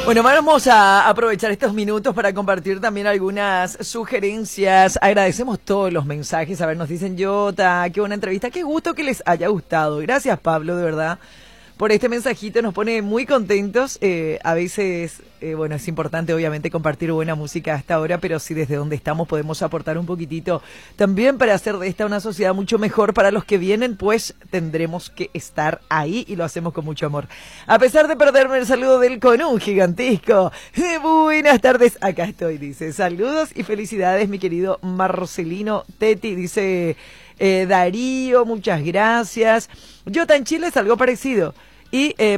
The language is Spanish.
Bueno, vamos a aprovechar estos minutos para compartir también algunas sugerencias. Agradecemos todos los mensajes. A ver, nos dicen, Jota, qué buena entrevista. Qué gusto que les haya gustado. Gracias, Pablo, de verdad, por este mensajito. Nos pone muy contentos. A veces, bueno, es importante obviamente compartir buena música hasta ahora, pero si desde donde estamos podemos aportar un poquitito también para hacer de esta una sociedad mucho mejor para los que vienen, pues tendremos que estar ahí y lo hacemos con mucho amor. A pesar de perderme el saludo del Conú gigantesco. Buenas tardes, acá estoy, dice. Saludos y felicidades, mi querido Marcelino Teti, dice Darío, muchas gracias. Jota, en Chile es algo parecido. Y